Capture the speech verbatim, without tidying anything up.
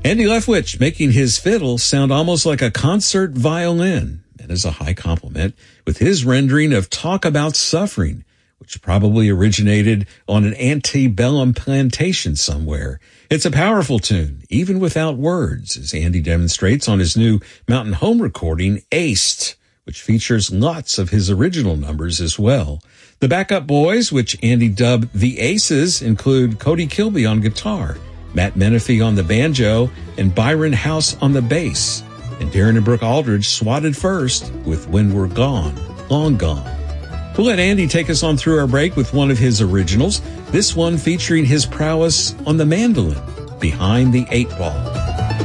Andy Leftwich making his fiddle sound almost like a concert violin, and is a high compliment, with his rendering of Talk About Suffering, which probably originated on an antebellum plantation somewhere. It's a powerful tune, even without words, as Andy demonstrates on his new Mountain Home recording, Aced, which features lots of his original numbers as well. The backup boys, which Andy dubbed the Aces, include Cody Kilby on guitar, Matt Menifee on the banjo, and Byron House on the bass. And Darren and Brooke Aldridge swatted first with When We're Gone, Long Gone. We'll let Andy take us on through our break with one of his originals, this one featuring his prowess on the mandolin, Behind the Eight Ball.